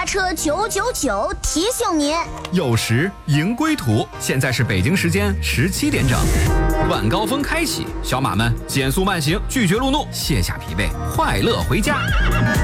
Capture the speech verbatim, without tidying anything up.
刹车九九九提醒您， 有时迎归途，现在是北京时间十七点整，晚高峰开启，小马们减速慢行，拒绝路怒，卸下疲惫，快乐回家。